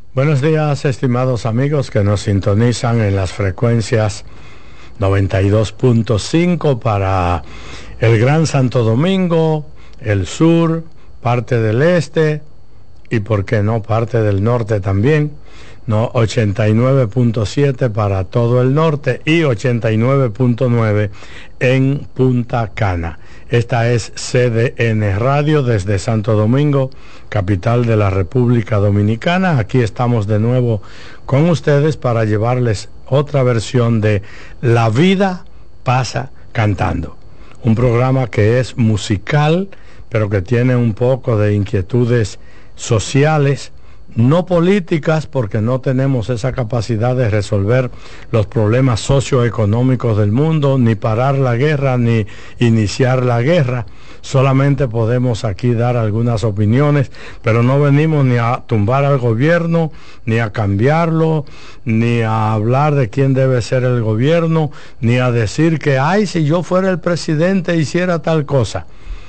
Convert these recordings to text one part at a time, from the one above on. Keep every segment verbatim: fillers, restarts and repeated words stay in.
Buenos días, estimados amigos que nos sintonizan en las frecuencias noventa y dos punto cinco para el Gran Santo Domingo, el sur, parte del este y, por qué no, parte del norte también. No, ochenta y nueve punto siete para todo el norte y ochenta y nueve punto nueve en Punta Cana. Esta es C D N Radio desde Santo Domingo, capital de la República Dominicana. Aquí estamos de nuevo con ustedes para llevarles otra versión de La Vida Pasa Cantando. Un programa que es musical, pero que tiene un poco de inquietudes sociales, no políticas, porque no tenemos esa capacidad de resolver los problemas socioeconómicos del mundo, ni parar la guerra, ni iniciar la guerra. Solamente podemos aquí dar algunas opiniones, pero no venimos ni a tumbar al gobierno, ni a cambiarlo, ni a hablar de quién debe ser el gobierno, ni a decir que, ay, si yo fuera el presidente hiciera tal cosa.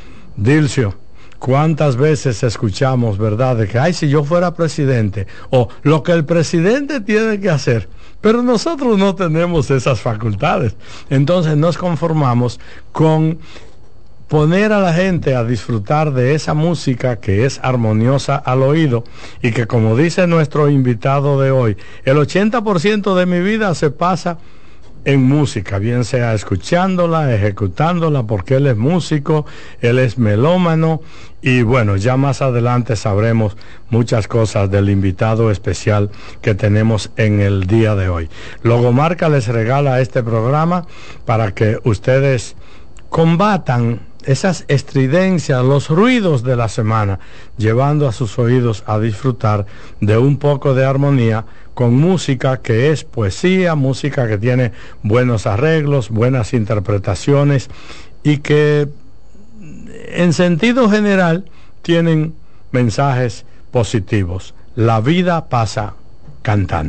Dilcio, ¿cuántas veces escuchamos, verdad, de que, ay, si yo fuera presidente, o lo que el presidente tiene que hacer? Pero nosotros no tenemos esas facultades. Entonces nos conformamos con poner a la gente a disfrutar de esa música que es armoniosa al oído y que, como dice nuestro invitado de hoy, el ochenta por ciento de mi vida se pasa en música, bien sea escuchándola, ejecutándola, porque él es músico, él es melómano, y bueno, ya más adelante sabremos muchas cosas del invitado especial que tenemos en el día de hoy. Logomarca les regala este programa para que ustedes combatan esas estridencias, los ruidos de la semana, llevando a sus oídos a disfrutar de un poco de armonía con música que es poesía, música que tiene buenos arreglos, buenas interpretaciones y que en sentido general tienen mensajes positivos. La vida pasa cantando.